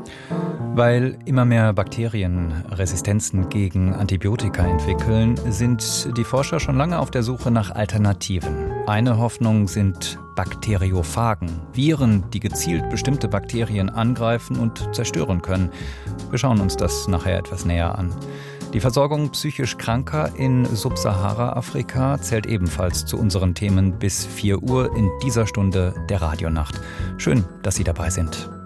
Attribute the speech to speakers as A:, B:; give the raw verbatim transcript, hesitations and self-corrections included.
A: Weil immer mehr Bakterien Resistenzen gegen Antibiotika entwickeln, sind die Forscher schon lange auf der Suche nach Alternativen. Eine Hoffnung sind Bakteriophagen, Viren, die gezielt bestimmte Bakterien angreifen und zerstören können. Wir schauen uns das nachher etwas näher an. Die Versorgung psychisch Kranker in Subsahara-Afrika zählt ebenfalls zu unseren Themen bis vier Uhr in dieser Stunde der Radionacht. Schön, dass Sie dabei sind.